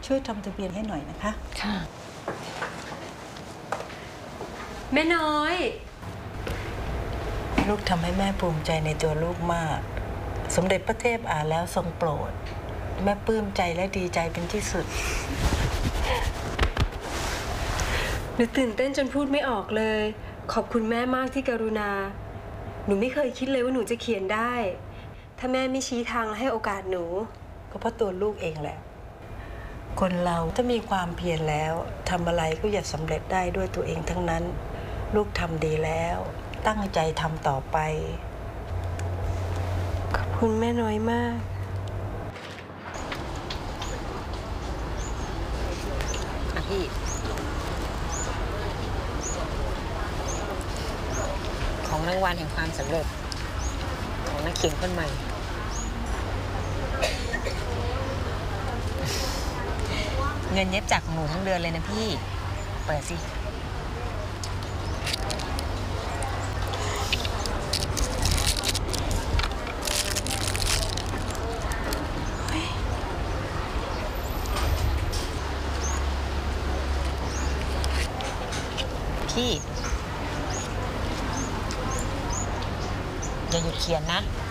ช่วยทำทะเบียนให้หน่อยนะคะค่ะแม่น้อยลูกทำให้แม่ภูมิใจในตัวลูกมากสมเด็จพระเทพอ่านแล้วทรงโปรดแม่ปลื้มใจและดีใจเป็นที่สุดหนูตื่นเต้นจนพูดไม่ออกเลยขอบคุณแม่มากที่กรุณาหนูไม่เคยคิดเลยว่าหนูจะเขียนได้ถ้าแม่ไม่ชี้ทางและให้โอกาสหนูก็เพราะตัวลูกเองแหละคนเราถ้ามีความเพียรแล้วทำอะไรก็อยากสำเร็จได้ด้วยตัวเองทั้งนั้นลูกทำดีแล้วตั้งใจทำต่อไปขอบคุณแม่น้อยมากพี่ของรางวัลแห่งความสำเร็จของนักเขียนคนใหม่เงินเย็บจากหนูทั้งเดือนเลยนะพี่เปิดสิพี่อย่าหยุดเขียนนะ